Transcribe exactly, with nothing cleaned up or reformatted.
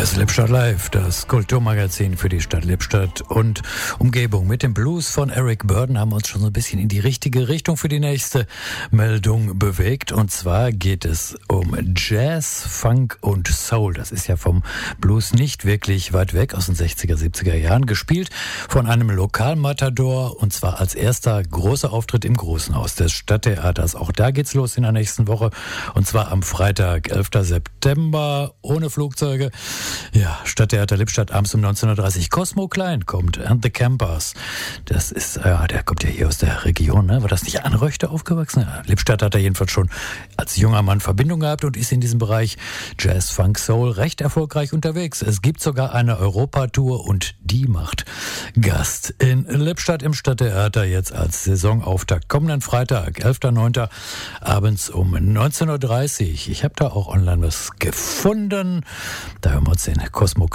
Das Lippstadt Live, das Kulturmagazin für die Stadt Lippstadt und Umgebung. Mit dem Blues von Eric Burdon haben wir uns schon so ein bisschen in die richtige Richtung für die nächste Meldung bewegt. Und zwar geht es um Jazz, Funk und Soul. Das ist ja vom Blues nicht wirklich weit weg, aus den sechziger, siebziger Jahren. Gespielt von einem Lokalmatador, und zwar als erster großer Auftritt im Großen Haus des Stadttheaters. Auch da geht's los in der nächsten Woche. Und zwar am Freitag, elfter September, ohne Flugzeuge. Ja, Stadttheater Lippstadt, abends um neunzehn Uhr dreißig. Cosmo Klein kommt, and the Campers. Das ist, ja, der kommt ja hier aus der Region, ne? War das nicht an Röchte aufgewachsen? Ja, Lippstadt hat er jedenfalls schon als junger Mann Verbindung gehabt und ist in diesem Bereich Jazz, Funk, Soul recht erfolgreich unterwegs. Es gibt sogar eine Europatour und die macht Gast in Lippstadt im Stadttheater jetzt als Saisonauftakt. Kommenden Freitag, elfter neunter abends um neunzehn Uhr dreißig. Ich habe da auch online was gefunden. Da hören wir uns den Cosmo